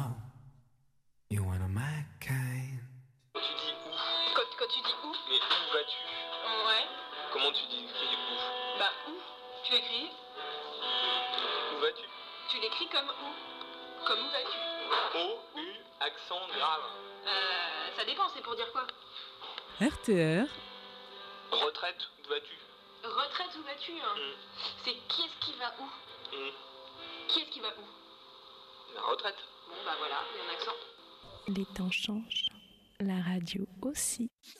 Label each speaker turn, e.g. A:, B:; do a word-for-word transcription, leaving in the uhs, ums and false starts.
A: know you're one of my kind.
B: Quand tu dis où?
C: Quand, quand tu dis où?
B: Mais où vas-tu?
C: Ouais.
B: Comment tu dis écris où?
C: Bah où? Tu l'écris?
B: Où vas-tu?
C: Tu l'écris comme où? Comme où vas-tu?
B: O, U, accent grave.
C: Euh, ça dépend, c'est pour dire quoi?
D: R T R.
B: Retraite, où vas-tu?
C: Retraite, où vas-tu hein?
B: Mm.
C: C'est qui est-ce qui va où?
B: Mm.
C: Qui est-ce qui va où?
B: La retraite.
C: Bon bah voilà, il y a un accent.
E: Les temps changent, la radio aussi.